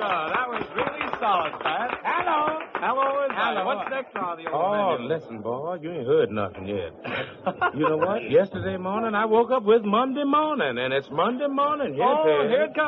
that was really solid, Pat. Hello. Hello, is Hello. What's next on the old Oh, menu? listen, boy, you ain't heard nothing yet. You know what? Yesterday morning, I woke up with Monday morning, and it's Monday morning. Yes, Oh, it is. here it comes.